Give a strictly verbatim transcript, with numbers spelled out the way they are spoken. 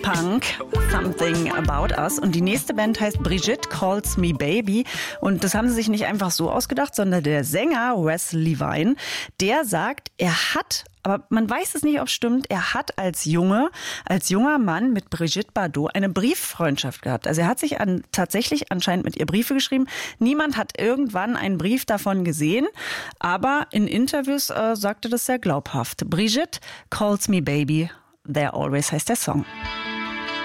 Punk, Something About Us. Und die nächste Band heißt Brigitte Calls Me Baby. Und das haben sie sich nicht einfach so ausgedacht, sondern der Sänger Wes Levine, der sagt, er hat, aber man weiß es nicht, ob es stimmt, er hat als Junge, als junger Mann mit Brigitte Bardot eine Brieffreundschaft gehabt. Also er hat sich an, tatsächlich anscheinend mit ihr Briefe geschrieben. Niemand hat irgendwann einen Brief davon gesehen, aber in Interviews äh, sagte das sehr glaubhaft. Brigitte Calls Me Baby, There Always heißt der Song.